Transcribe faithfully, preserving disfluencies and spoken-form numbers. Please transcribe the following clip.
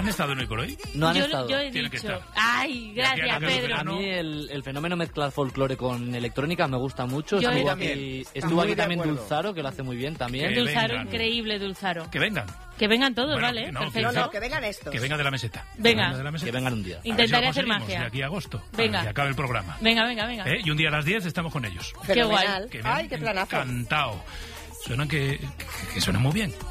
¿Han estado en el Coroy? No han yo, estado. yo he Tiene que dicho. estar. Ay, gracias, Ya que Pedro. A mí el, el fenómeno mezclar folclore con electrónica me gusta mucho. Yo Estuvo también. aquí, Está estuvo muy aquí de también acuerdo. Dulzaro, que lo hace muy bien también. Que Dulzaro, vengan. increíble, Dulzaro. Que vengan. Que vengan todos, Bueno, ¿vale? que no, Perfecto. No, no, que vengan estos. Que venga de la meseta. Venga. Que de la meseta. Que vengan un día. A ver si Intentaré lo hacer conseguimos magia. De aquí a agosto. Venga. Para que acabe el programa. Venga, venga, venga. ¿Eh? Y un día a las diez estamos con ellos. Qué guay. Fenomenal. Que me han Ay, qué planazo. encantado. Suenan que, que, que suenan muy bien.